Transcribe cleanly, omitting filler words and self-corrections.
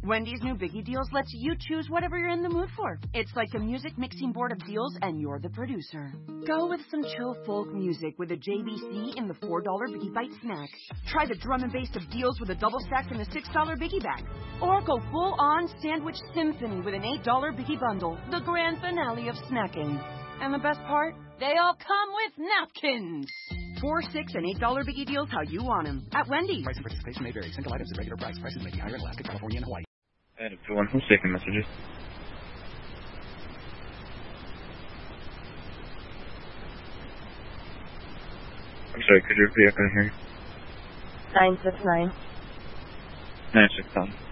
Wendy's new Biggie Deals lets you choose whatever you're in the mood for. It's like a music mixing board of deals, and you're the producer. Go with some chill folk music with a JBC in the $4 Biggie Bite snack. Try the drum and bass of deals with a double stack in the $6 Biggie Bag. Or go full-on sandwich symphony with an $8 Biggie Bundle, the grand finale of snacking. And the best part? They all come with napkins. $4, $6, and $8 Biggie Deals how you want them. At Wendy's. Price and participation may vary. Single items at regular price. Prices may be higher in Alaska, California, and Hawaii. Added to one. Who's taking messages? I'm sorry, could you repeat? I couldn't hear you. 969. 969.